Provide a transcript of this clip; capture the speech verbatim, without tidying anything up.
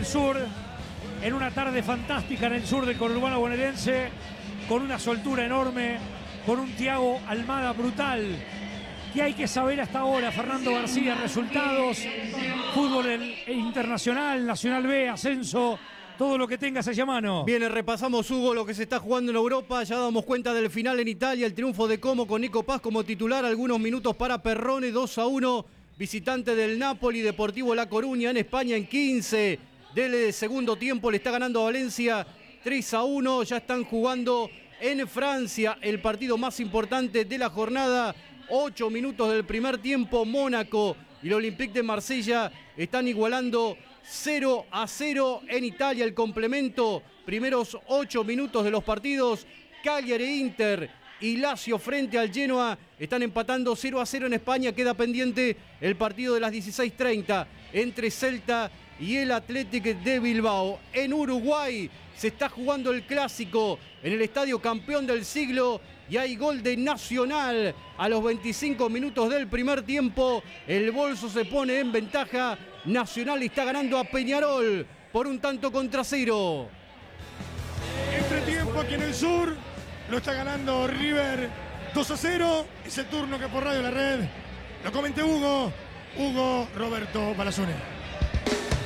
el sur, en una tarde fantástica en el sur del conurbano bonaerense, con una soltura enorme, con un Thiago Almada brutal. ¿Qué hay que saber hasta ahora, Fernando García? Resultados, fútbol internacional, Nacional B, ascenso, todo lo que tengas allá a mano. Bien, repasamos, Hugo, lo que se está jugando en Europa. Ya damos cuenta del final en Italia, el triunfo de Como con Nico Paz como titular. Algunos minutos para Perrone, dos a uno. Visitante del Napoli, Deportivo La Coruña. En España, en quince del segundo tiempo, le está ganando a Valencia tres a uno. Ya están jugando en Francia el partido más importante de la jornada. Ocho minutos del primer tiempo, Mónaco y el Olympique de Marsella están igualando cero a cero. En Italia el complemento, primeros ocho minutos de los partidos, Cagliari, Inter y Lazio frente al Genoa están empatando cero a cero. En España queda pendiente el partido de las dieciséis treinta entre Celta y el Athletic de Bilbao. En Uruguay se está jugando el clásico en el estadio campeón del siglo y hay gol de Nacional a los veinticinco minutos del primer tiempo. El Bolso se pone en ventaja. Nacional está ganando a Peñarol por un tanto contra cero. Entretiempo aquí en el sur, lo está ganando River dos a cero. Es el turno que por Radio La Red lo comente Hugo, Hugo Roberto Palazone.